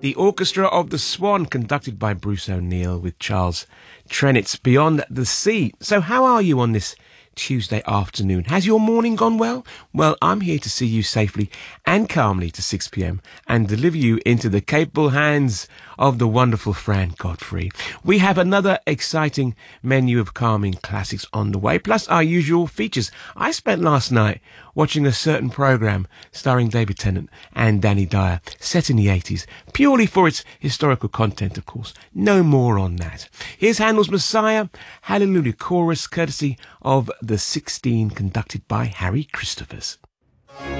the Orchestra of the Swan, conducted by Bruce O'Neill with Charles Trenitt's Beyond the Sea. So how are you on this Tuesday afternoon? Has your morning gone well? Well, I'm here to see you safely and calmly to 6 p.m. and deliver you into the capable hands of the wonderful Fran Godfrey. We have another exciting menu of calming classics on the way, plus our usual features. I spent last night watching a certain programme starring David Tennant and Danny Dyer, set in the 80s, purely for its historical content, of course. No more on that. Here's Handel's Messiah, Hallelujah Chorus, courtesy of the 16, conducted by Harry Christophers.